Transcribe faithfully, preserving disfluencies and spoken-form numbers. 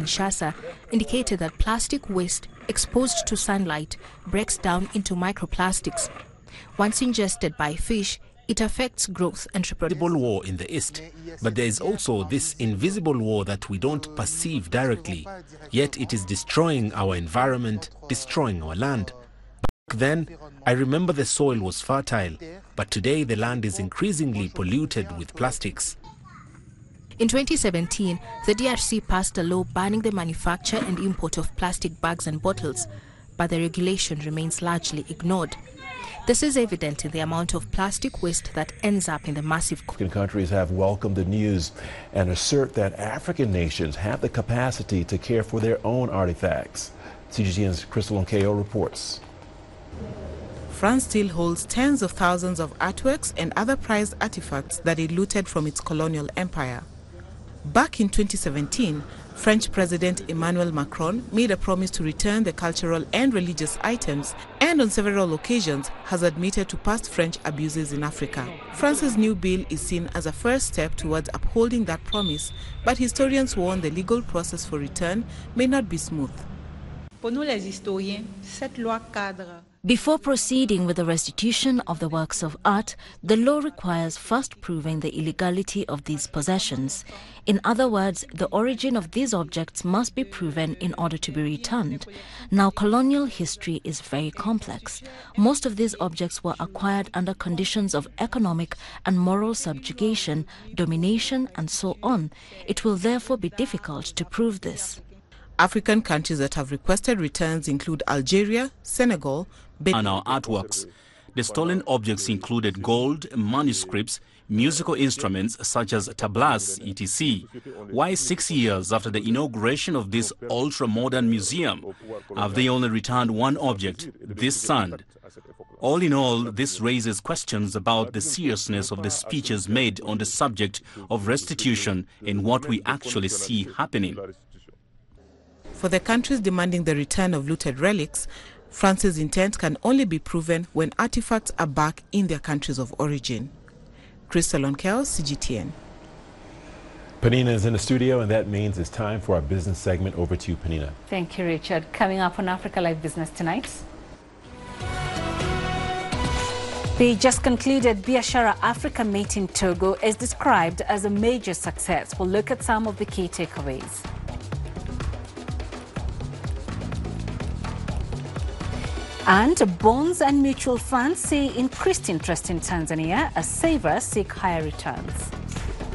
Kinshasa indicated that plastic waste exposed to sunlight breaks down into microplastics. Once ingested by fish, it affects growth and reproduction. Invisible war in the east, but there is also this invisible war that we don't perceive directly, yet it is destroying our environment, destroying our land. Back then, I remember the soil was fertile, but today the land is increasingly polluted with plastics. In twenty seventeen, the D R C passed a law banning the manufacture and import of plastic bags and bottles, but the regulation remains largely ignored. This is evident in the amount of plastic waste that ends up in the massive... African countries have welcomed the news and assert that African nations have the capacity to care for their own artifacts. C G T N's Crystal Nkeo reports. France still holds tens of thousands of artworks and other prized artifacts that it looted from its colonial empire. Back in twenty seventeen, French President Emmanuel Macron made a promise to return the cultural and religious items, and on several occasions has admitted to past French abuses in Africa. France's new bill is seen as a first step towards upholding that promise, but historians warn the legal process for return may not be smooth. Pour nous les historiens, cette loi cadre. Before proceeding with the restitution of the works of art, the law requires first proving the illegality of these possessions. In other words, the origin of these objects must be proven in order to be returned. Now, colonial history is very complex. Most of these objects were acquired under conditions of economic and moral subjugation, domination, and so on. It will therefore be difficult to prove this. African countries that have requested returns include Algeria, Senegal, and our artworks. The stolen objects included gold, manuscripts, musical instruments such as tablas, et cetera. Why six years after the inauguration of this ultra-modern museum have they only returned one object, this sand? All in all, this raises questions about the seriousness of the speeches made on the subject of restitution and what we actually see happening. For the countries demanding the return of looted relics, France's intent can only be proven when artifacts are back in their countries of origin. Crystal Nkeo, C G T N. Penina is in the studio, and that means it's time for our business segment. Over to you, Penina. Thank you, Richard. Coming up on Africa Live Business tonight. The just concluded Biashara Africa meet in Togo is described as a major success. We'll look at some of the key takeaways. And bonds and mutual funds see increased interest in Tanzania as savers seek higher returns.